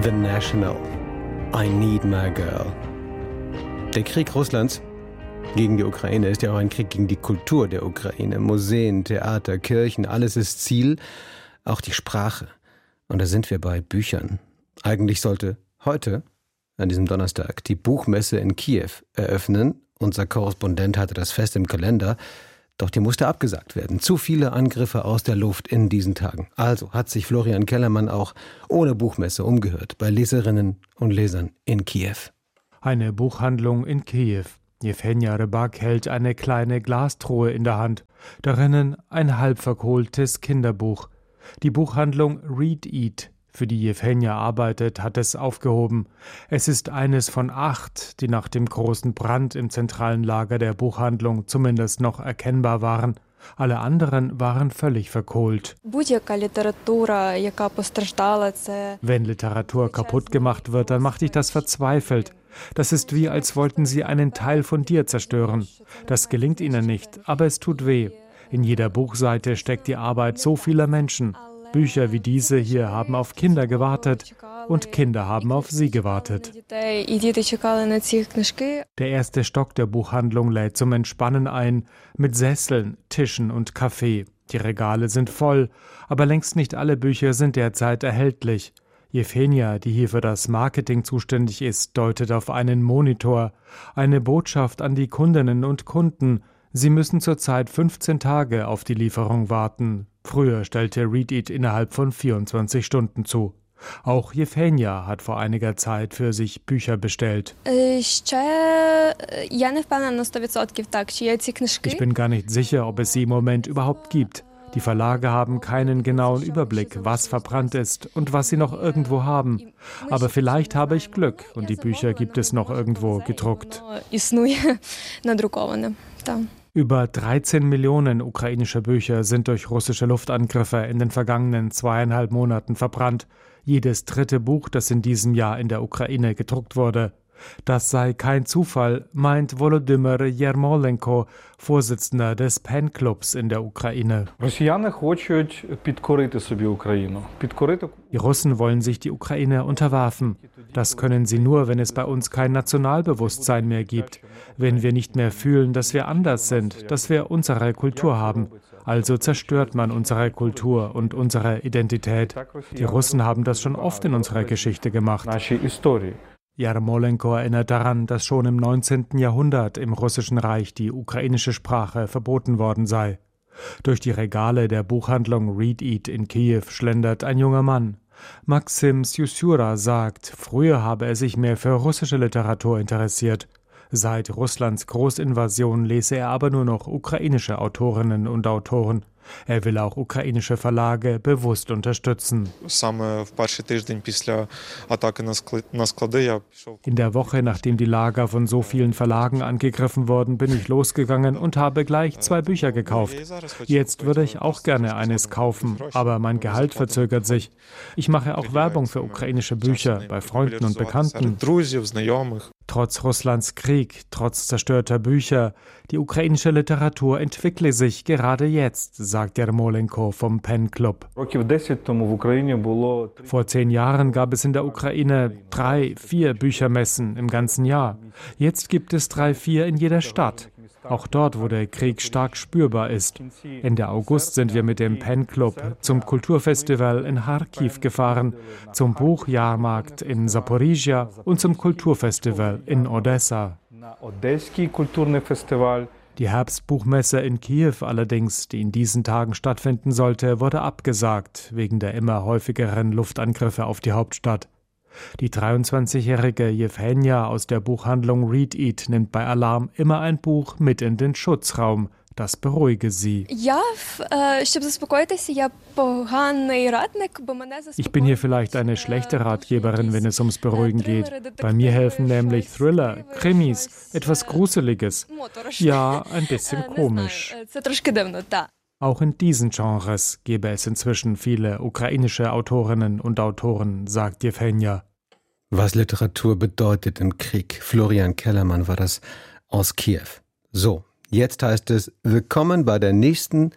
The National. I Need My Girl. Der Krieg Russlands gegen die Ukraine ist ja auch ein Krieg gegen die Kultur der Ukraine. Museen, Theater, Kirchen, alles ist Ziel, auch die Sprache. Und da sind wir bei Büchern. Eigentlich sollte heute, an diesem Donnerstag, die Buchmesse in Kiew eröffnen. Unser Korrespondent hatte das fest im Kalender. Doch die musste abgesagt werden. Zu viele Angriffe aus der Luft in diesen Tagen. Also hat sich Florian Kellermann auch ohne Buchmesse umgehört bei Leserinnen und Lesern in Kiew. Eine Buchhandlung in Kiew. Jewhenja Rybak hält eine kleine Glastruhe in der Hand. Darinnen ein halb verkohltes Kinderbuch. Die Buchhandlung Read Eat, für die Jewhenja arbeitet, hat es aufgehoben. Es ist eines von 8, die nach dem großen Brand im zentralen Lager der Buchhandlung zumindest noch erkennbar waren. Alle anderen waren völlig verkohlt. Wenn Literatur kaputt gemacht wird, dann macht dich das verzweifelt. Das ist wie, als wollten sie einen Teil von dir zerstören. Das gelingt ihnen nicht, aber es tut weh. In jeder Buchseite steckt die Arbeit so vieler Menschen. Bücher wie diese hier haben auf Kinder gewartet und Kinder haben auf sie gewartet. Der erste Stock der Buchhandlung lädt zum Entspannen ein, mit Sesseln, Tischen und Kaffee. Die Regale sind voll, aber längst nicht alle Bücher sind derzeit erhältlich. Jewhenja, die hier für das Marketing zuständig ist, deutet auf einen Monitor. Eine Botschaft an die Kundinnen und Kunden. Sie müssen zurzeit 15 Tage auf die Lieferung warten. Früher stellte Read Eat innerhalb von 24 Stunden zu. Auch Jewhenja hat vor einiger Zeit für sich Bücher bestellt. Ich bin gar nicht sicher, ob es sie im Moment überhaupt gibt. Die Verlage haben keinen genauen Überblick, was verbrannt ist und was sie noch irgendwo haben. Aber vielleicht habe ich Glück und die Bücher gibt es noch irgendwo gedruckt. Über 13 Millionen ukrainische Bücher sind durch russische Luftangriffe in den vergangenen 2,5 Monaten verbrannt. Jedes 3. Buch, das in diesem Jahr in der Ukraine gedruckt wurde. Das sei kein Zufall, meint Volodymyr Jermolenko, Vorsitzender des PEN-Clubs in der Ukraine. Die Russen wollen sich die Ukraine unterwerfen. Das können sie nur, wenn es bei uns kein Nationalbewusstsein mehr gibt. Wenn wir nicht mehr fühlen, dass wir anders sind, dass wir unsere Kultur haben. Also zerstört man unsere Kultur und unsere Identität. Die Russen haben das schon oft in unserer Geschichte gemacht. Jermolenko erinnert daran, dass schon im 19. Jahrhundert im Russischen Reich die ukrainische Sprache verboten worden sei. Durch die Regale der Buchhandlung Read Eat in Kiew schlendert ein junger Mann. Maxim Syusura sagt, früher habe er sich mehr für russische Literatur interessiert. Seit Russlands Großinvasion lese er aber nur noch ukrainische Autorinnen und Autoren. Er will auch ukrainische Verlage bewusst unterstützen. In der Woche, nachdem die Lager von so vielen Verlagen angegriffen wurden, bin ich losgegangen und habe gleich 2 Bücher gekauft. Jetzt würde ich auch gerne eines kaufen, aber mein Gehalt verzögert sich. Ich mache auch Werbung für ukrainische Bücher bei Freunden und Bekannten. Trotz Russlands Krieg, trotz zerstörter Bücher, die ukrainische Literatur entwickle sich gerade jetzt, sagt Jermolenko vom PEN-Club. Vor 10 Jahren gab es in der Ukraine 3, 4 Büchermessen im ganzen Jahr. Jetzt gibt es 3, 4 in jeder Stadt. Auch dort, wo der Krieg stark spürbar ist. Ende August sind wir mit dem PEN-Club zum Kulturfestival in Charkiw gefahren, zum Buchjahrmarkt in Saporizhia und zum Kulturfestival in Odessa. Die Herbstbuchmesse in Kiew allerdings, die in diesen Tagen stattfinden sollte, wurde abgesagt, wegen der immer häufigeren Luftangriffe auf die Hauptstadt. Die 23-jährige Jewhenja aus der Buchhandlung Read Eat nimmt bei Alarm immer ein Buch mit in den Schutzraum. Das beruhige sie. Ich bin hier vielleicht eine schlechte Ratgeberin, wenn es ums Beruhigen geht. Bei mir helfen nämlich Thriller, Krimis, etwas Gruseliges. Ja, ein bisschen komisch. Auch in diesen Genres gäbe es inzwischen viele ukrainische Autorinnen und Autoren, sagt Jewhenja. Was Literatur bedeutet im Krieg. Florian Kellermann war das aus Kiew. So, jetzt heißt es, willkommen bei der nächsten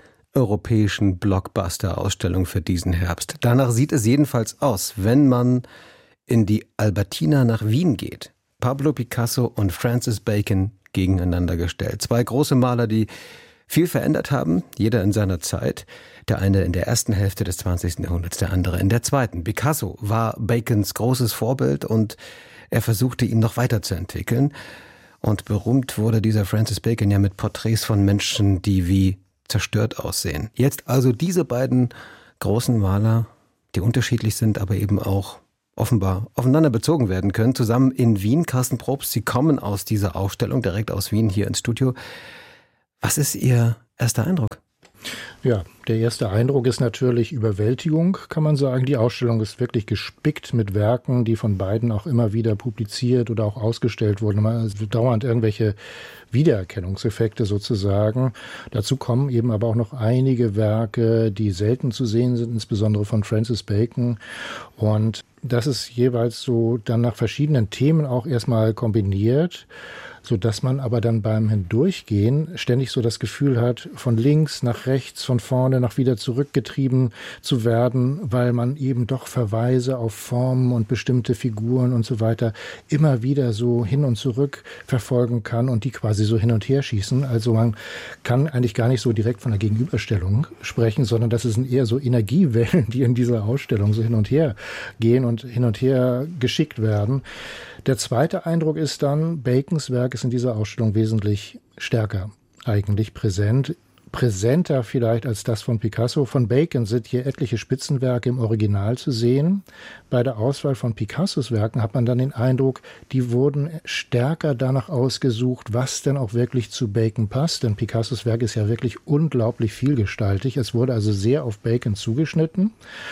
europäischen Blockbuster-Ausstellung für diesen Herbst. Danach sieht es jedenfalls aus, wenn man in die Albertina nach Wien geht. Pablo Picasso und Francis Bacon gegeneinander gestellt. Zwei große Maler, die viel verändert haben, jeder in seiner Zeit. Der eine in der ersten Hälfte des 20. Jahrhunderts, der andere in der zweiten. Picasso war Bacons großes Vorbild und er versuchte, ihn noch weiterzuentwickeln. Und berühmt wurde dieser Francis Bacon ja mit Porträts von Menschen, die wie zerstört aussehen. Jetzt also diese beiden großen Maler, die unterschiedlich sind, aber eben auch offenbar aufeinander bezogen werden können, zusammen in Wien. Carsten Probst, Sie kommen aus dieser Ausstellung direkt aus Wien hier ins Studio. Was ist Ihr erster Eindruck? Ja, der erste Eindruck ist natürlich Überwältigung, kann man sagen. Die Ausstellung ist wirklich gespickt mit Werken, die von beiden auch immer wieder publiziert oder auch ausgestellt wurden. Also dauernd irgendwelche Wiedererkennungseffekte sozusagen. Dazu kommen eben aber auch noch einige Werke, die selten zu sehen sind, insbesondere von Francis Bacon. Und das ist jeweils so dann nach verschiedenen Themen auch erstmal kombiniert, sodass man aber dann beim Hindurchgehen ständig so das Gefühl hat, von links nach rechts, von vorne nach wieder zurückgetrieben zu werden, weil man eben doch Verweise auf Formen und bestimmte Figuren und so weiter immer wieder so hin und zurück verfolgen kann und die quasi so hin und her schießen. Also man kann eigentlich gar nicht so direkt von einer Gegenüberstellung sprechen, sondern das sind eher so Energiewellen, die in dieser Ausstellung so hin und her gehen und hin und her geschickt werden. Der zweite Eindruck ist dann, Bacons Werk ist in dieser Ausstellung wesentlich stärker eigentlich präsent. Präsenter vielleicht als das von Picasso. Von Bacon sind hier etliche Spitzenwerke im Original zu sehen. Bei der Auswahl von Picassos Werken hat man dann den Eindruck, die wurden stärker danach ausgesucht, was denn auch wirklich zu Bacon passt. Denn Picassos Werk ist ja wirklich unglaublich vielgestaltig. Es wurde also sehr auf Bacon zugeschnitten.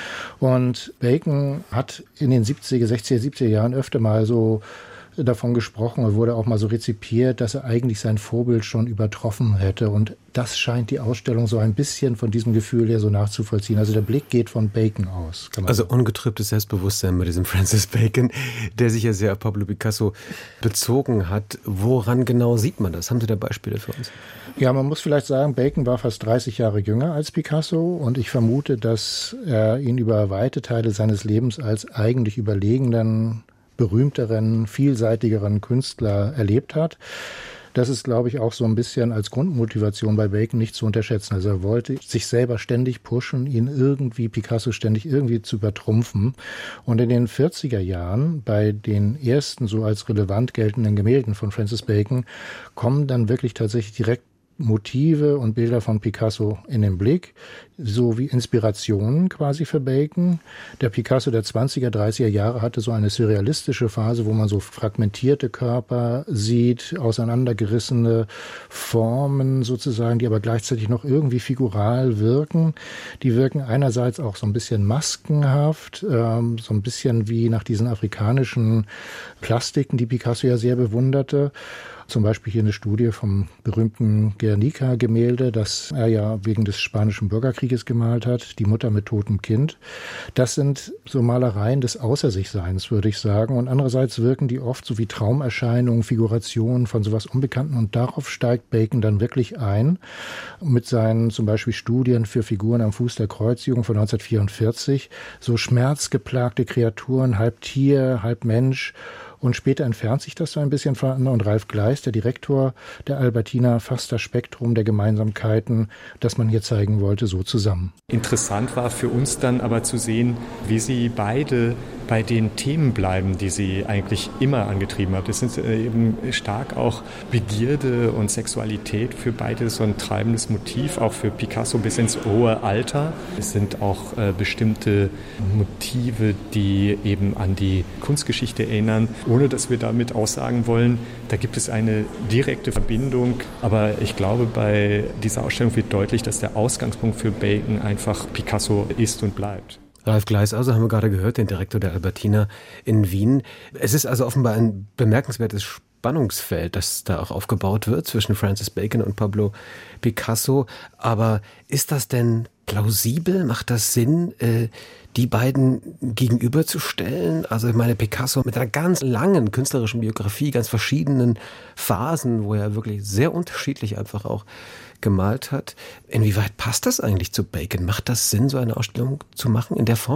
Und Bacon hat in den 60er, 70er Jahren öfter mal so davon gesprochen und wurde auch mal so rezipiert, dass er eigentlich sein Vorbild schon übertroffen hätte. Und das scheint die Ausstellung so ein bisschen von diesem Gefühl her so nachzuvollziehen. Also der Blick geht von Bacon aus. Also ungetrübtes Selbstbewusstsein bei diesem Francis Bacon, der sich ja sehr auf Pablo Picasso bezogen hat. Woran genau sieht man das? Haben Sie da Beispiele für uns? Ja, man muss vielleicht sagen, Bacon war fast 30 Jahre jünger als Picasso und ich vermute, dass er ihn über weite Teile seines Lebens als eigentlich überlegenen, berühmteren, vielseitigeren Künstler erlebt hat. Das ist, glaube ich, auch so ein bisschen als Grundmotivation bei Bacon nicht zu unterschätzen. Also er wollte sich selber ständig pushen, Picasso ständig irgendwie zu übertrumpfen. Und in den 40er Jahren, bei den ersten so als relevant geltenden Gemälden von Francis Bacon, kommen dann wirklich tatsächlich direkt Motive und Bilder von Picasso in den Blick, so wie Inspirationen quasi für Bacon. Der Picasso der 20er, 30er Jahre hatte so eine surrealistische Phase, wo man so fragmentierte Körper sieht, auseinandergerissene Formen sozusagen, die aber gleichzeitig noch irgendwie figural wirken. Die wirken einerseits auch so ein bisschen maskenhaft, so ein bisschen wie nach diesen afrikanischen Plastiken, die Picasso ja sehr bewunderte. Zum Beispiel hier eine Studie vom berühmten Guernica-Gemälde, das er ja wegen des Spanischen Bürgerkrieges gemalt hat, die Mutter mit totem Kind. Das sind so Malereien des Außer-sich-Seins, würde ich sagen. Und andererseits wirken die oft so wie Traumerscheinungen, Figurationen von sowas Unbekannten. Und darauf steigt Bacon dann wirklich ein mit seinen zum Beispiel Studien für Figuren am Fuß der Kreuzzugung von 1944. So schmerzgeplagte Kreaturen, halb Tier, halb Mensch. Und später entfernt sich das so ein bisschen voneinander und Ralf Gleis, der Direktor der Albertina, fasst das Spektrum der Gemeinsamkeiten, das man hier zeigen wollte, so zusammen. Interessant war für uns dann aber zu sehen, wie sie beide bei den Themen bleiben, die sie eigentlich immer angetrieben haben. Das sind eben stark auch Begierde und Sexualität für beide so ein treibendes Motiv, auch für Picasso bis ins hohe Alter. Es sind auch bestimmte Motive, die eben an die Kunstgeschichte erinnern, ohne dass wir damit aussagen wollen, da gibt es eine direkte Verbindung. Aber ich glaube, bei dieser Ausstellung wird deutlich, dass der Ausgangspunkt für Bacon einfach Picasso ist und bleibt. Ralf Gleis, also haben wir gerade gehört, den Direktor der Albertina in Wien. Es ist also offenbar ein bemerkenswertes Spannungsfeld, das da auch aufgebaut wird zwischen Francis Bacon und Pablo Picasso. Aber ist das denn plausibel? Macht das Sinn, die beiden gegenüberzustellen? Also ich meine, Picasso mit einer ganz langen künstlerischen Biografie, ganz verschiedenen Phasen, wo er wirklich sehr unterschiedlich einfach auch gemalt hat. Inwieweit passt das eigentlich zu Bacon? Macht das Sinn, so eine Ausstellung zu machen in der Form?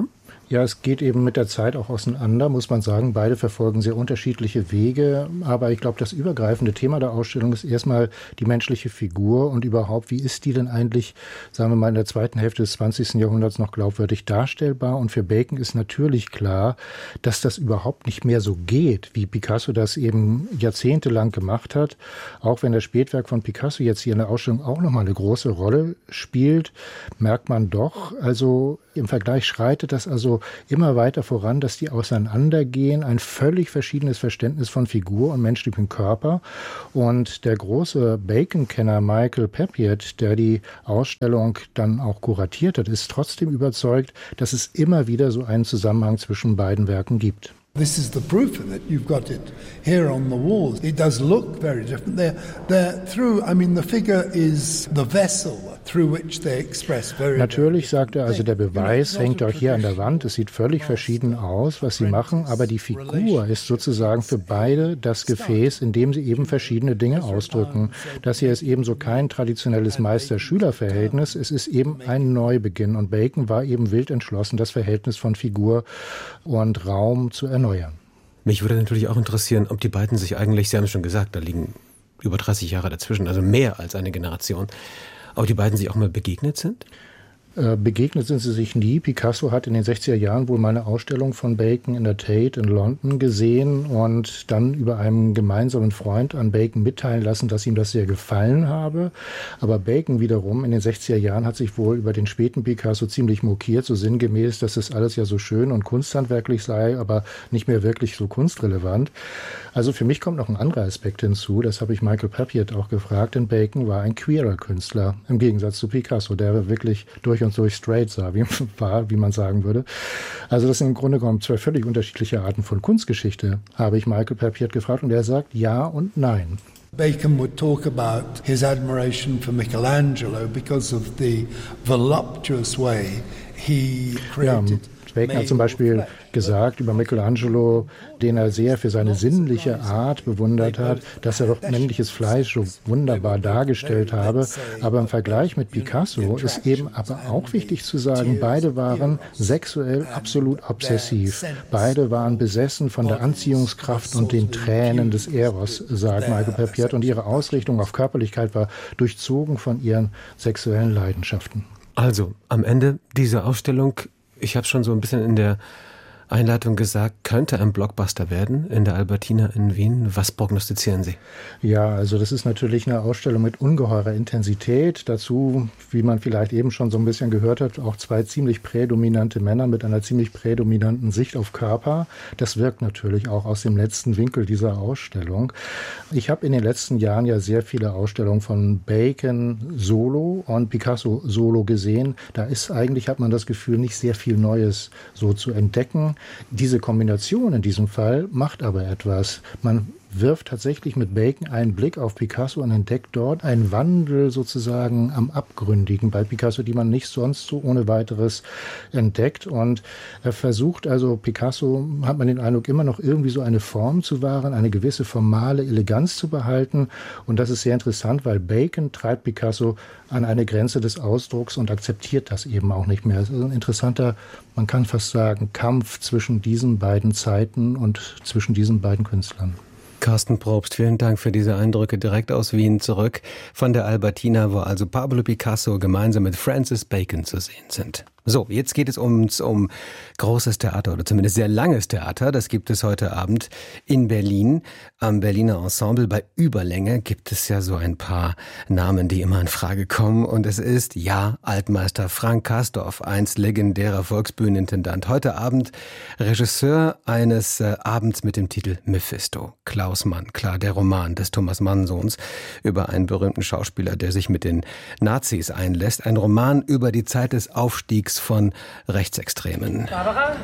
Ja, es geht eben mit der Zeit auch auseinander, muss man sagen. Beide verfolgen sehr unterschiedliche Wege. Aber ich glaube, das übergreifende Thema der Ausstellung ist erstmal die menschliche Figur und überhaupt, wie ist die denn eigentlich, sagen wir mal, in der zweiten Hälfte des 20. Jahrhunderts noch glaubwürdig darstellbar? Und für Bacon ist natürlich klar, dass das überhaupt nicht mehr so geht, wie Picasso das eben jahrzehntelang gemacht hat. Auch wenn das Spätwerk von Picasso jetzt hier in der Ausstellung auch nochmal eine große Rolle spielt, merkt man doch, also im Vergleich schreitet das also immer weiter voran, dass die auseinandergehen, ein völlig verschiedenes Verständnis von Figur und menschlichem Körper. Und der große Bacon-Kenner Michael Papiet, der die Ausstellung dann auch kuratiert hat, ist trotzdem überzeugt, dass es immer wieder so einen Zusammenhang zwischen beiden Werken gibt. This is the proof of it. You've got it here on the walls. It does look very different. The figure is the vessel through which they express very. Natürlich, sagt er, also der Beweis hängt auch hier an der Wand. Es sieht völlig verschieden aus, was sie machen, aber die Figur ist sozusagen für beide das Gefäß, in dem sie eben verschiedene Dinge ausdrücken. Das hier ist ebenso kein traditionelles Meister-Schüler-Verhältnis. Es ist eben ein Neubeginn und Bacon war eben wild entschlossen, das Verhältnis von Figur und Raum zu erneuern. Mich würde natürlich auch interessieren, ob die beiden sich eigentlich, Sie haben es schon gesagt, da liegen über 30 Jahre dazwischen, also mehr als eine Generation, ob die beiden sich auch mal begegnet sind? Begegnet sind sie sich nie. Picasso hat in den 60er Jahren wohl mal eine Ausstellung von Bacon in der Tate in London gesehen und dann über einen gemeinsamen Freund an Bacon mitteilen lassen, dass ihm das sehr gefallen habe. Aber Bacon wiederum in den 60er Jahren hat sich wohl über den späten Picasso ziemlich mokiert, so sinngemäß, dass das alles ja so schön und kunsthandwerklich sei, aber nicht mehr wirklich so kunstrelevant. Also für mich kommt noch ein anderer Aspekt hinzu, das habe ich Michael Papiet auch gefragt, denn Bacon war ein queerer Künstler, im Gegensatz zu Picasso, der wirklich durch und durch straight sah, wie man sagen würde. Also das sind im Grunde genommen zwei völlig unterschiedliche Arten von Kunstgeschichte, habe ich Michael Papiet gefragt und er sagt ja und nein. Bacon would talk about his admiration for Michelangelo because of the voluptuous way he created. Bacon hat zum Beispiel gesagt über Michelangelo, den er sehr für seine sinnliche Art bewundert hat, dass er doch männliches Fleisch so wunderbar dargestellt habe. Aber im Vergleich mit Picasso ist eben aber auch wichtig zu sagen, beide waren sexuell absolut obsessiv. Beide waren besessen von der Anziehungskraft und den Tränen des Eros, sagt Michael Papiet. Und ihre Ausrichtung auf Körperlichkeit war durchzogen von ihren sexuellen Leidenschaften. Also, am Ende dieser Ausstellung, ich habe schon so ein bisschen in der Einleitung gesagt, könnte ein Blockbuster werden in der Albertina in Wien. Was prognostizieren Sie? Ja, also das ist natürlich eine Ausstellung mit ungeheurer Intensität. Dazu, wie man vielleicht eben schon so ein bisschen gehört hat, auch zwei ziemlich prädominante Männer mit einer ziemlich prädominanten Sicht auf Körper. Das wirkt natürlich auch aus dem letzten Winkel dieser Ausstellung. Ich habe in den letzten Jahren ja sehr viele Ausstellungen von Bacon solo und Picasso solo gesehen. Da ist eigentlich, hat man das Gefühl, nicht sehr viel Neues so zu entdecken. Diese Kombination in diesem Fall macht aber etwas. Man wirft tatsächlich mit Bacon einen Blick auf Picasso und entdeckt dort einen Wandel sozusagen am Abgründigen bei Picasso, die man nicht sonst so ohne weiteres entdeckt. Und er versucht also, Picasso, hat man den Eindruck, immer noch irgendwie so eine Form zu wahren, eine gewisse formale Eleganz zu behalten. Und das ist sehr interessant, weil Bacon treibt Picasso an eine Grenze des Ausdrucks und akzeptiert das eben auch nicht mehr. Es ist ein interessanter, man kann fast sagen, Kampf zwischen diesen beiden Zeiten und zwischen diesen beiden Künstlern. Carsten Probst, vielen Dank für diese Eindrücke direkt aus Wien zurück von der Albertina, wo also Pablo Picasso gemeinsam mit Francis Bacon zu sehen sind. So, jetzt geht es um großes Theater oder zumindest sehr langes Theater. Das gibt es heute Abend in Berlin. Am Berliner Ensemble bei Überlänge gibt es ja so ein paar Namen, die immer in Frage kommen. Und es ist, ja, Altmeister Frank Kastorf, einst legendärer Volksbühnenintendant. Heute Abend Regisseur eines Abends mit dem Titel Mephisto. Klaus Mann, klar, der Roman des Thomas Mann-Sohns über einen berühmten Schauspieler, der sich mit den Nazis einlässt. Ein Roman über die Zeit des Aufstiegs von Rechtsextremen. Barbara?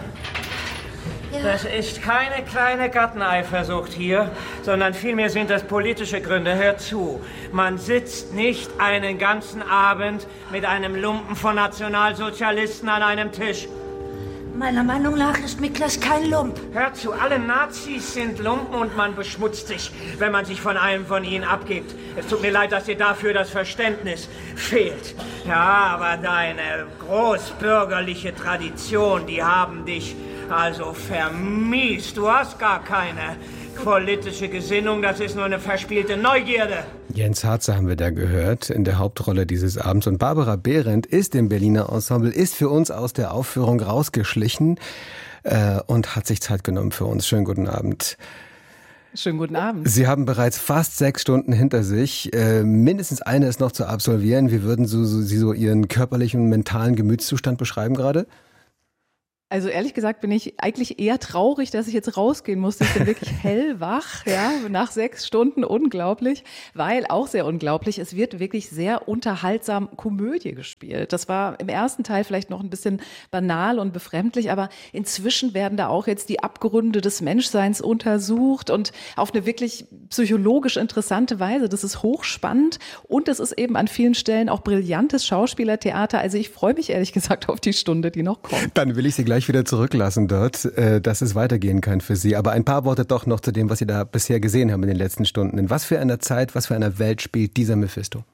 Ja. Das ist keine kleine Garteneifersucht hier, sondern vielmehr sind das politische Gründe. Hört zu, man sitzt nicht einen ganzen Abend mit einem Lumpen von Nationalsozialisten an einem Tisch. Meiner Meinung nach ist Miklas kein Lump. Hör zu, alle Nazis sind Lumpen und man beschmutzt sich, wenn man sich von einem von ihnen abgibt. Es tut mir leid, dass dir dafür das Verständnis fehlt. Ja, aber deine großbürgerliche Tradition, die haben dich also vermiest. Du hast gar keine politische Gesinnung, das ist nur eine verspielte Neugierde. Jens Harzer haben wir da gehört in der Hauptrolle dieses Abends. Und Barbara Behrendt ist im Berliner Ensemble, ist für uns aus der Aufführung rausgeschlichen und hat sich Zeit genommen für uns. Schönen guten Abend. Schönen guten Abend. Sie haben bereits fast 6 Stunden hinter sich. Mindestens eine ist noch zu absolvieren. Wie würden Sie so Ihren körperlichen und mentalen Gemütszustand beschreiben gerade? Also ehrlich gesagt bin ich eigentlich eher traurig, dass ich jetzt rausgehen musste. Ich bin wirklich hellwach, ja, nach 6 Stunden, unglaublich, weil auch sehr unglaublich, es wird wirklich sehr unterhaltsam Komödie gespielt. Das war im ersten Teil vielleicht noch ein bisschen banal und befremdlich, aber inzwischen werden da auch jetzt die Abgründe des Menschseins untersucht und auf eine wirklich psychologisch interessante Weise. Das ist hochspannend und es ist eben an vielen Stellen auch brillantes Schauspielertheater. Also ich freue mich ehrlich gesagt auf die Stunde, die noch kommt. Dann will ich Sie gleich wieder zurücklassen dort, dass es weitergehen kann für Sie. Aber ein paar Worte doch noch zu dem, was Sie da bisher gesehen haben in den letzten Stunden. In was für einer Zeit, was für einer Welt spielt dieser Mephisto?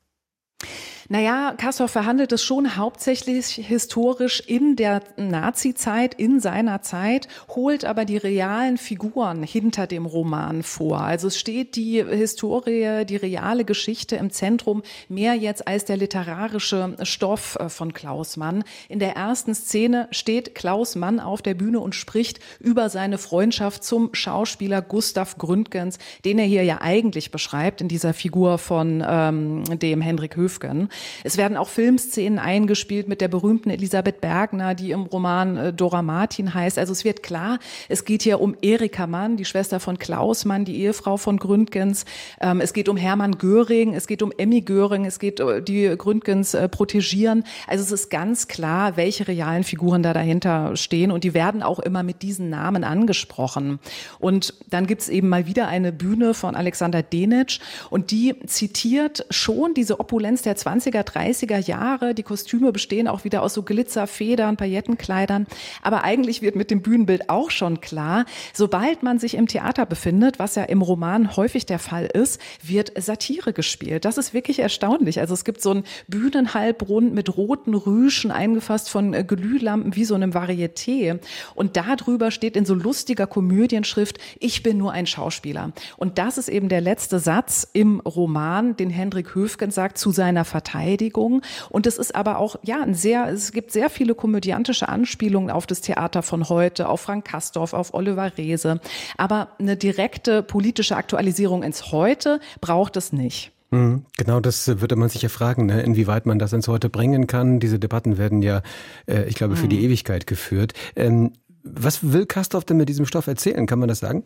Naja, Castorf verhandelt es schon hauptsächlich historisch in der Nazi-Zeit, in seiner Zeit, holt aber die realen Figuren hinter dem Roman vor. Also es steht die Historie, die reale Geschichte im Zentrum, mehr jetzt als der literarische Stoff von Klaus Mann. In der ersten Szene steht Klaus Mann auf der Bühne und spricht über seine Freundschaft zum Schauspieler Gustav Gründgens, den er hier ja eigentlich beschreibt in dieser Figur von dem Hendrik Höfgen. Es werden auch Filmszenen eingespielt mit der berühmten Elisabeth Bergner, die im Roman Dora Martin heißt. Also es wird klar, es geht hier um Erika Mann, die Schwester von Klaus Mann, die Ehefrau von Gründgens. Es geht um Hermann Göring, es geht um Emmy Göring, es geht die Gründgens protegieren. Also es ist ganz klar, welche realen Figuren da dahinter stehen und die werden auch immer mit diesen Namen angesprochen. Und dann gibt's eben mal wieder eine Bühne von Alexander Denitsch und die zitiert schon diese Opulenz der 20er, 30er Jahre. Die Kostüme bestehen auch wieder aus so Glitzerfedern, Paillettenkleidern. Aber eigentlich wird mit dem Bühnenbild auch schon klar, sobald man sich im Theater befindet, was ja im Roman häufig der Fall ist, wird Satire gespielt. Das ist wirklich erstaunlich. Also es gibt so einen Bühnenhalbrund mit roten Rüschen eingefasst von Glühlampen wie so einem Varieté. Und darüber steht in so lustiger Komödienschrift, ich bin nur ein Schauspieler. Und das ist eben der letzte Satz im Roman, den Hendrik Höfgen sagt zu seiner Verteidigung. Und es ist aber auch, ja, es gibt sehr viele komödiantische Anspielungen auf das Theater von heute, auf Frank Castorf, auf Oliver Reese. Aber eine direkte politische Aktualisierung ins Heute braucht es nicht. Genau, das würde man sich ja fragen, ne? Inwieweit man das ins Heute bringen kann. Diese Debatten werden ja, ich glaube, für die Ewigkeit geführt. Was will Castorf denn mit diesem Stoff erzählen? Kann man das sagen?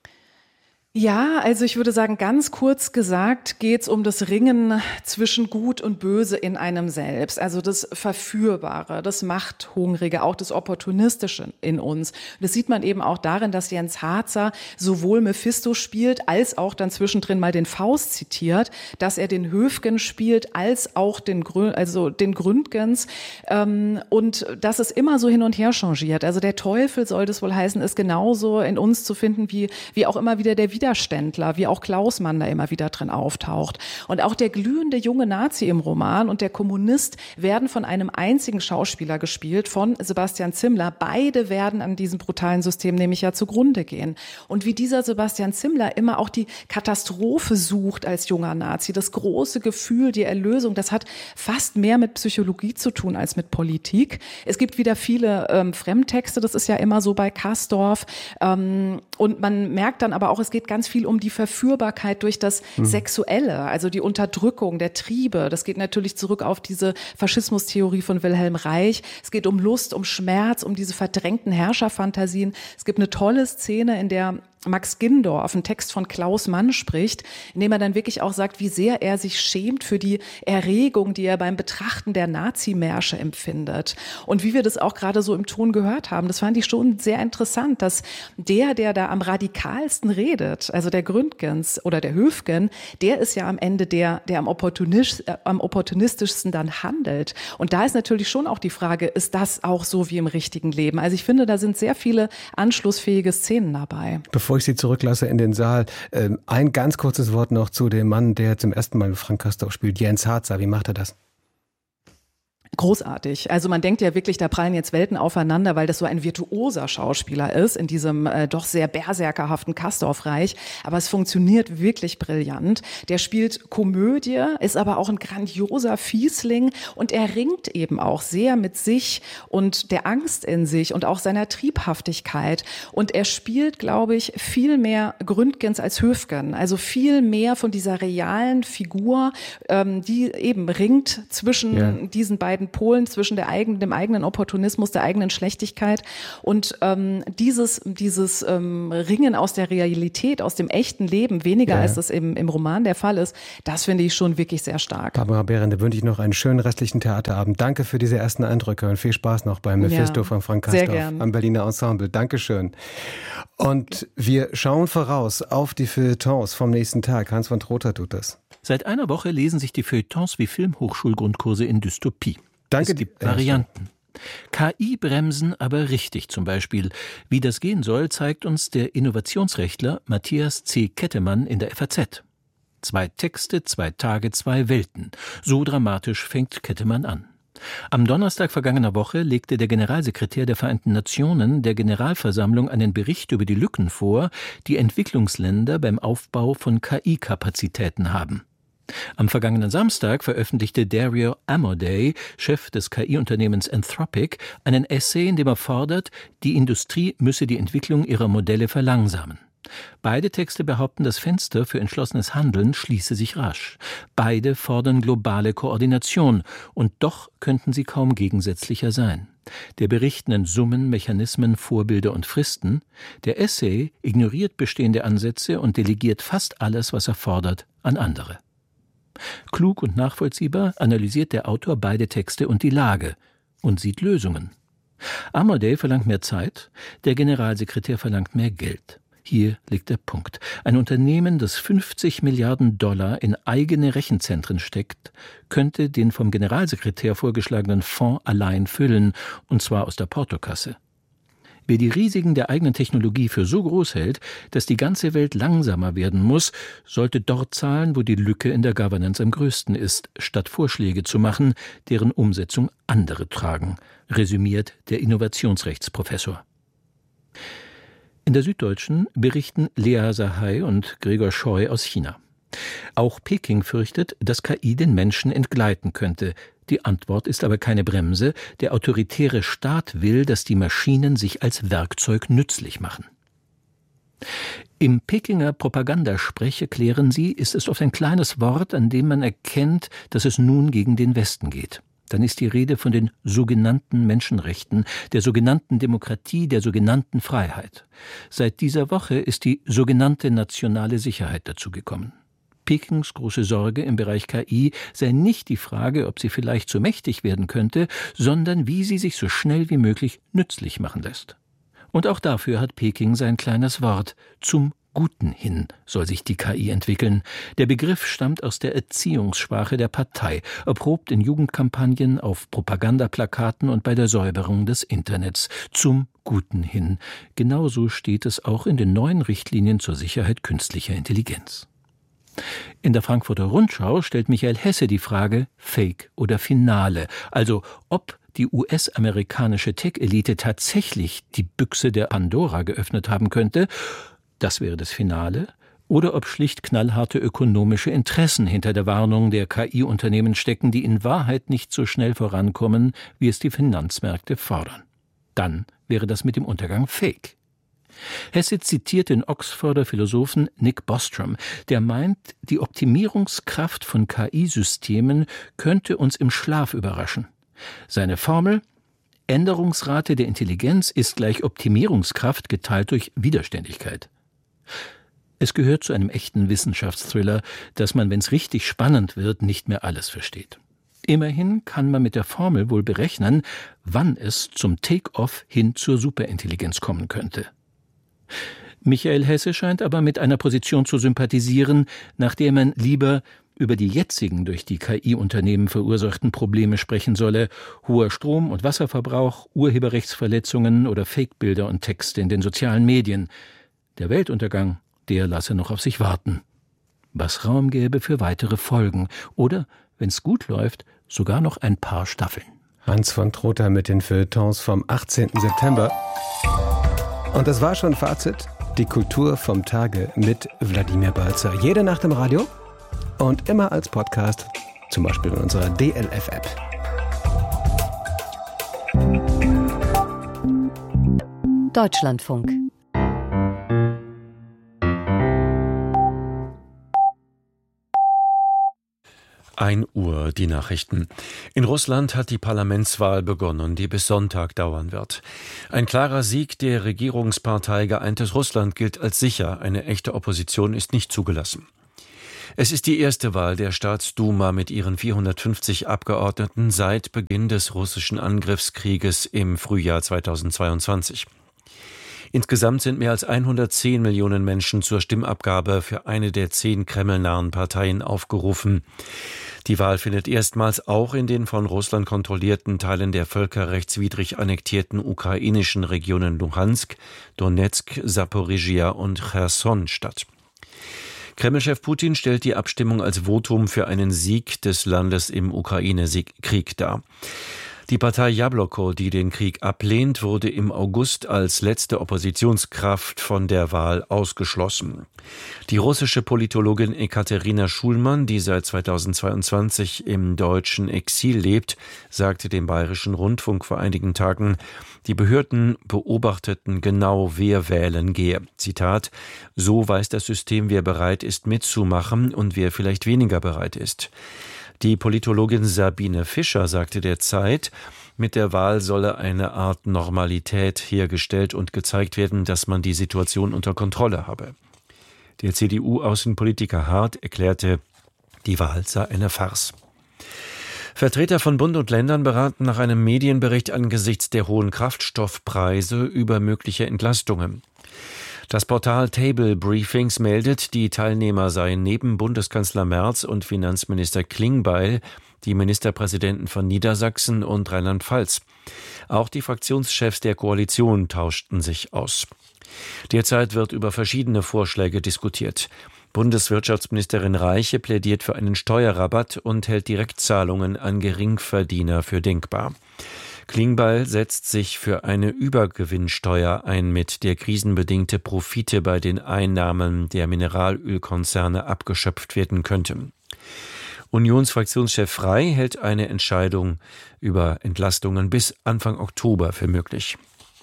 Ja, also ich würde sagen, ganz kurz gesagt geht es um das Ringen zwischen Gut und Böse in einem selbst. Also das Verführbare, das Machthungrige, auch das Opportunistische in uns. Das sieht man eben auch darin, dass Jens Harzer sowohl Mephisto spielt, als auch dann zwischendrin mal den Faust zitiert, dass er den Höfgen spielt, als auch den Gründgens. Und dass es immer so hin und her changiert. Also der Teufel, soll das wohl heißen, ist genauso in uns zu finden, wie auch immer wieder der Widerständler, wie auch Klaus Mann da immer wieder drin auftaucht. Und auch der glühende junge Nazi im Roman und der Kommunist werden von einem einzigen Schauspieler gespielt, von Sebastian Zimmler. Beide werden an diesem brutalen System nämlich ja zugrunde gehen. Und wie dieser Sebastian Zimmler immer auch die Katastrophe sucht als junger Nazi, das große Gefühl, die Erlösung, das hat fast mehr mit Psychologie zu tun als mit Politik. Es gibt wieder viele Fremdtexte, das ist ja immer so bei Castorf. Und man merkt dann aber auch, es geht ganz viel um die Verführbarkeit durch das Sexuelle, also die Unterdrückung der Triebe. Das geht natürlich zurück auf diese Faschismustheorie von Wilhelm Reich. Es geht um Lust, um Schmerz, um diese verdrängten Herrscherfantasien. Es gibt eine tolle Szene, in der Max Gindorf einen Text von Klaus Mann spricht, in dem er dann wirklich auch sagt, wie sehr er sich schämt für die Erregung, die er beim Betrachten der Nazimärsche empfindet. Und wie wir das auch gerade so im Ton gehört haben, das fand ich schon sehr interessant, dass der da am radikalsten redet, also der Gründgens oder der Höfgen, der ist ja am Ende der am opportunistischsten dann handelt. Und da ist natürlich schon auch die Frage, ist das auch so wie im richtigen Leben? Also ich finde, da sind sehr viele anschlussfähige Szenen dabei. Bevor ich Sie zurücklasse in den Saal, ein ganz kurzes Wort noch zu dem Mann, der zum ersten Mal Frank Castorf spielt, Jens Harzer. Wie macht er das? Großartig. Also man denkt ja wirklich, da prallen jetzt Welten aufeinander, weil das so ein virtuoser Schauspieler ist in diesem doch sehr berserkerhaften Castorf-Reich. Aber es funktioniert wirklich brillant. Der spielt Komödie, ist aber auch ein grandioser Fiesling und er ringt eben auch sehr mit sich und der Angst in sich und auch seiner Triebhaftigkeit. Und er spielt, glaube ich, viel mehr Gründgens als Höfgen. Also viel mehr von dieser realen Figur, die eben ringt zwischen diesen beiden Polen, zwischen dem eigenen Opportunismus, der eigenen Schlechtigkeit und dieses Ringen aus der Realität, aus dem echten Leben, weniger als das im Roman der Fall ist, das finde ich schon wirklich sehr stark. Barbara Behrende, wünsche ich noch einen schönen restlichen Theaterabend. Danke für diese ersten Eindrücke und viel Spaß noch beim Mephisto von Frank Castorf am Berliner Ensemble. Dankeschön. Und wir schauen voraus auf die Feuilletons vom nächsten Tag. Hans von Trotha tut das. Seit einer Woche lesen sich die Feuilletons wie Filmhochschulgrundkurse in Dystopie. Danke. Es gibt Varianten. KI-Bremsen aber richtig zum Beispiel. Wie das gehen soll, zeigt uns der Innovationsrechtler Matthias C. Kettemann in der FAZ. 2 Texte, 2 Tage, 2 Welten. So dramatisch fängt Kettemann an. Am Donnerstag vergangener Woche legte der Generalsekretär der Vereinten Nationen der Generalversammlung einen Bericht über die Lücken vor, die Entwicklungsländer beim Aufbau von KI-Kapazitäten haben. Am vergangenen Samstag veröffentlichte Dario Amodei, Chef des KI-Unternehmens Anthropic, einen Essay, in dem er fordert, die Industrie müsse die Entwicklung ihrer Modelle verlangsamen. Beide Texte behaupten, das Fenster für entschlossenes Handeln schließe sich rasch. Beide fordern globale Koordination, und doch könnten sie kaum gegensätzlicher sein. Der Bericht nennt Summen, Mechanismen, Vorbilder und Fristen. Der Essay ignoriert bestehende Ansätze und delegiert fast alles, was er fordert, an andere. Klug und nachvollziehbar analysiert der Autor beide Texte und die Lage und sieht Lösungen. Amodei verlangt mehr Zeit, der Generalsekretär verlangt mehr Geld. Hier liegt der Punkt. Ein Unternehmen, das $50 Milliarden in eigene Rechenzentren steckt, könnte den vom Generalsekretär vorgeschlagenen Fonds allein füllen, und zwar aus der Portokasse. Wer die Risiken der eigenen Technologie für so groß hält, dass die ganze Welt langsamer werden muss, sollte dort zahlen, wo die Lücke in der Governance am größten ist, statt Vorschläge zu machen, deren Umsetzung andere tragen, resümiert der Innovationsrechtsprofessor. In der Süddeutschen berichten Lea Sahai und Gregor Scheu aus China. Auch Peking fürchtet, dass KI den Menschen entgleiten könnte. Die Antwort ist aber keine Bremse. Der autoritäre Staat will, dass die Maschinen sich als Werkzeug nützlich machen. Im Pekinger Propagandasprech, erklären sie, ist es oft ein kleines Wort, an dem man erkennt, dass es nun gegen den Westen geht. Dann ist die Rede von den sogenannten Menschenrechten, der sogenannten Demokratie, der sogenannten Freiheit. Seit dieser Woche ist die sogenannte nationale Sicherheit dazugekommen. Pekings große Sorge im Bereich KI sei nicht die Frage, ob sie vielleicht zu mächtig werden könnte, sondern wie sie sich so schnell wie möglich nützlich machen lässt. Und auch dafür hat Peking sein kleines Wort. Zum Guten hin soll sich die KI entwickeln. Der Begriff stammt aus der Erziehungssprache der Partei, erprobt in Jugendkampagnen, auf Propagandaplakaten und bei der Säuberung des Internets. Zum Guten hin. Genauso steht es auch in den neuen Richtlinien zur Sicherheit künstlicher Intelligenz. In der Frankfurter Rundschau stellt Michael Hesse die Frage Fake oder Finale, also ob die US-amerikanische Tech-Elite tatsächlich die Büchse der Pandora geöffnet haben könnte, das wäre das Finale, oder ob schlicht knallharte ökonomische Interessen hinter der Warnung der KI-Unternehmen stecken, die in Wahrheit nicht so schnell vorankommen, wie es die Finanzmärkte fordern. Dann wäre das mit dem Untergang Fake. Hesse zitiert den Oxforder Philosophen Nick Bostrom, der meint, die Optimierungskraft von KI-Systemen könnte uns im Schlaf überraschen. Seine Formel: Änderungsrate der Intelligenz ist gleich Optimierungskraft geteilt durch Widerständigkeit. Es gehört zu einem echten Wissenschaftsthriller, dass man, wenn es richtig spannend wird, nicht mehr alles versteht. Immerhin kann man mit der Formel wohl berechnen, wann es zum Take-off hin zur Superintelligenz kommen könnte. Michael Hesse scheint aber mit einer Position zu sympathisieren, nach der man lieber über die jetzigen durch die KI-Unternehmen verursachten Probleme sprechen solle: hoher Strom- und Wasserverbrauch, Urheberrechtsverletzungen oder Fake-Bilder und Texte in den sozialen Medien. Der Weltuntergang, der lasse noch auf sich warten. Was Raum gäbe für weitere Folgen oder, wenn es gut läuft, sogar noch ein paar Staffeln. Hans von Trotha mit den Feuilletons vom 18. September. Und das war schon Fazit. Die Kultur vom Tage mit Wladimir Balzer. Jede Nacht im Radio und immer als Podcast, zum Beispiel in unserer DLF-App. Deutschlandfunk. Uhr, die Nachrichten. In Russland hat die Parlamentswahl begonnen, die bis Sonntag dauern wird. Ein klarer Sieg der Regierungspartei Geeintes Russland gilt als sicher. Eine echte Opposition ist nicht zugelassen. Es ist die erste Wahl der Staatsduma mit ihren 450 Abgeordneten seit Beginn des russischen Angriffskrieges im Frühjahr 2022. Insgesamt sind mehr als 110 Millionen Menschen zur Stimmabgabe für eine der 10 kremlnahen Parteien aufgerufen. Die Wahl findet erstmals auch in den von Russland kontrollierten Teilen der völkerrechtswidrig annektierten ukrainischen Regionen Luhansk, Donetsk, Saporischschja und Cherson statt. Kreml-Chef Putin stellt die Abstimmung als Votum für einen Sieg des Landes im Ukraine-Krieg dar. Die Partei Jabloko, die den Krieg ablehnt, wurde im August als letzte Oppositionskraft von der Wahl ausgeschlossen. Die russische Politologin Ekaterina Schulmann, die seit 2022 im deutschen Exil lebt, sagte dem Bayerischen Rundfunk vor einigen Tagen, die Behörden beobachteten genau, wer wählen gehe. Zitat: So weiß das System, wer bereit ist mitzumachen und wer vielleicht weniger bereit ist. Die Politologin Sabine Fischer sagte der Zeit, mit der Wahl solle eine Art Normalität hergestellt und gezeigt werden, dass man die Situation unter Kontrolle habe. Der CDU-Außenpolitiker Hart erklärte, die Wahl sei eine Farce. Vertreter von Bund und Ländern beraten nach einem Medienbericht angesichts der hohen Kraftstoffpreise über mögliche Entlastungen. Das Portal Table Briefings meldet, die Teilnehmer seien neben Bundeskanzler Merz und Finanzminister Klingbeil die Ministerpräsidenten von Niedersachsen und Rheinland-Pfalz. Auch die Fraktionschefs der Koalition tauschten sich aus. Derzeit wird über verschiedene Vorschläge diskutiert. Bundeswirtschaftsministerin Reiche plädiert für einen Steuerrabatt und hält Direktzahlungen an Geringverdiener für denkbar. Klingbeil setzt sich für eine Übergewinnsteuer ein, mit der krisenbedingte Profite bei den Einnahmen der Mineralölkonzerne abgeschöpft werden könnten. Unionsfraktionschef Frey hält eine Entscheidung über Entlastungen bis Anfang Oktober für möglich.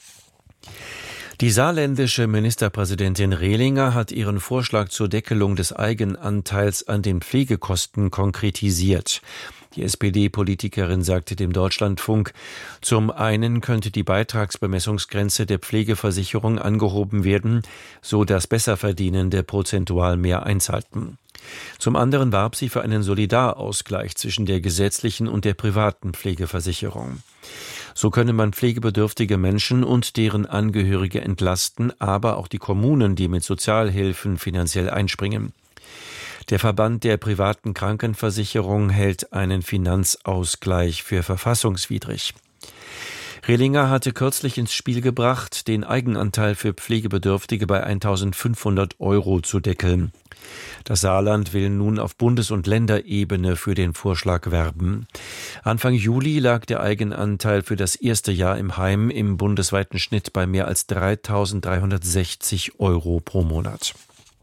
Die saarländische Ministerpräsidentin Rehlinger hat ihren Vorschlag zur Deckelung des Eigenanteils an den Pflegekosten konkretisiert. Die SPD-Politikerin sagte dem Deutschlandfunk, zum einen könnte die Beitragsbemessungsgrenze der Pflegeversicherung angehoben werden, so dass Besserverdienende prozentual mehr einzahlten. Zum anderen warb sie für einen Solidarausgleich zwischen der gesetzlichen und der privaten Pflegeversicherung. So könne man pflegebedürftige Menschen und deren Angehörige entlasten, aber auch die Kommunen, die mit Sozialhilfen finanziell einspringen. Der Verband der privaten Krankenversicherung hält einen Finanzausgleich für verfassungswidrig. Rehlinger hatte kürzlich ins Spiel gebracht, den Eigenanteil für Pflegebedürftige bei 1.500 € zu deckeln. Das Saarland will nun auf Bundes- und Länderebene für den Vorschlag werben. Anfang Juli lag der Eigenanteil für das erste Jahr im Heim im bundesweiten Schnitt bei mehr als 3.360 € pro Monat.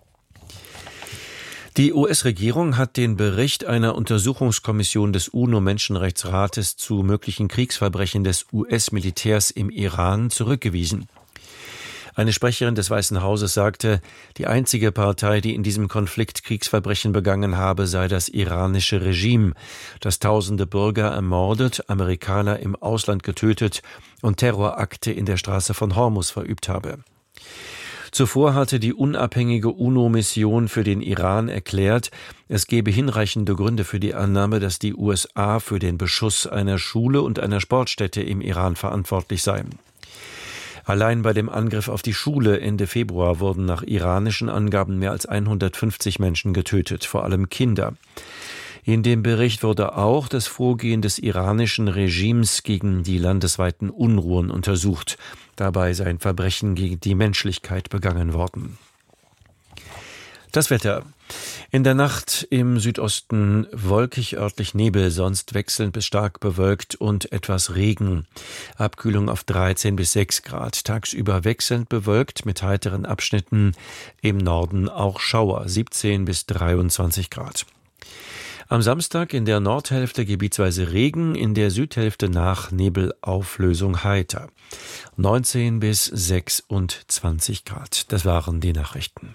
Die US-Regierung hat den Bericht einer Untersuchungskommission des UNO-Menschenrechtsrates zu möglichen Kriegsverbrechen des US-Militärs im Iran zurückgewiesen. Eine Sprecherin des Weißen Hauses sagte, die einzige Partei, die in diesem Konflikt Kriegsverbrechen begangen habe, sei das iranische Regime, das tausende Bürger ermordet, Amerikaner im Ausland getötet und Terrorakte in der Straße von Hormuz verübt habe. Zuvor hatte die unabhängige UNO-Mission für den Iran erklärt, es gebe hinreichende Gründe für die Annahme, dass die USA für den Beschuss einer Schule und einer Sportstätte im Iran verantwortlich seien. Allein bei dem Angriff auf die Schule Ende Februar wurden nach iranischen Angaben mehr als 150 Menschen getötet, vor allem Kinder. In dem Bericht wurde auch das Vorgehen des iranischen Regimes gegen die landesweiten Unruhen untersucht. Dabei seien Verbrechen gegen die Menschlichkeit begangen worden. Das Wetter. In der Nacht im Südosten wolkig, örtlich Nebel, sonst wechselnd bis stark bewölkt und etwas Regen. Abkühlung auf 13 bis 6 Grad. Tagsüber wechselnd bewölkt mit heiteren Abschnitten. Im Norden auch Schauer, 17 bis 23 Grad. Am Samstag in der Nordhälfte gebietsweise Regen, in der Südhälfte nach Nebelauflösung heiter. 19 bis 26 Grad. Das waren die Nachrichten.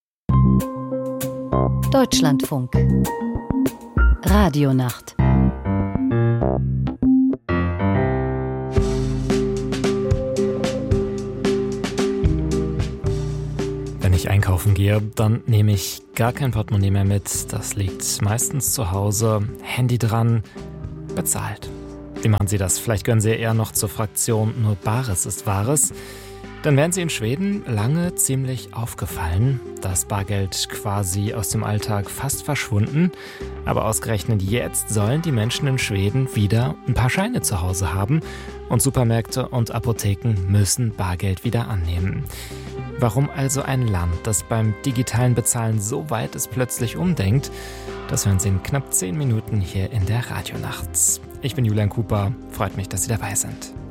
Deutschlandfunk. Radionacht. Wenn ich einkaufen gehe, dann nehme ich gar kein Portemonnaie mehr mit. Das liegt meistens zu Hause, Handy dran, bezahlt. Wie machen Sie das? Vielleicht gehören Sie eher noch zur Fraktion nur Bares ist Wahres. Dann wären Sie in Schweden lange ziemlich aufgefallen. Das Bargeld quasi aus dem Alltag fast verschwunden. Aber ausgerechnet jetzt sollen die Menschen in Schweden wieder ein paar Scheine zu Hause haben. Und Supermärkte und Apotheken müssen Bargeld wieder annehmen. Warum also ein Land, das beim digitalen Bezahlen so weit es plötzlich umdenkt? Das hören Sie in knapp 10 Minuten hier in der Radionacht. Ich bin Julian Cooper, freut mich, dass Sie dabei sind.